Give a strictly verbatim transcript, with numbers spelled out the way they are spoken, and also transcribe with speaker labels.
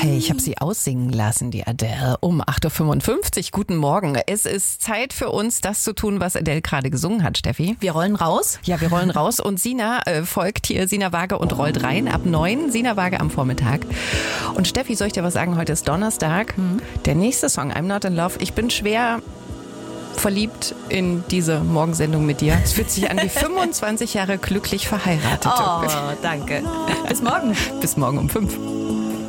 Speaker 1: Hey, ich habe sie aussingen lassen, die Adele, um acht Uhr fünfundfünfzig. Guten Morgen. Es ist Zeit für uns, das zu tun, was Adele gerade gesungen hat, Steffi.
Speaker 2: Wir rollen raus.
Speaker 1: Ja, wir rollen raus und Sina äh, folgt hier, Sina Waage und rollt rein ab neun. Sina Waage am Vormittag. Und Steffi, soll ich dir was sagen? Heute ist Donnerstag. Mhm. Der nächste Song, I'm Not in Love. Ich bin schwer verliebt in diese Morgensendung mit dir. Es fühlt sich an wie fünfundzwanzig Jahre glücklich verheiratet.
Speaker 2: Oh, danke. Bis morgen.
Speaker 1: Bis morgen um fünf.